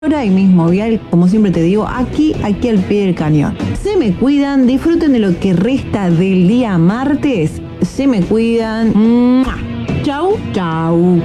Ahora y mismo vial, como siempre te digo, aquí al pie del cañón. Se me cuidan, disfruten de lo que resta del día martes. Se me cuidan. ¡Mua! Chau, chau.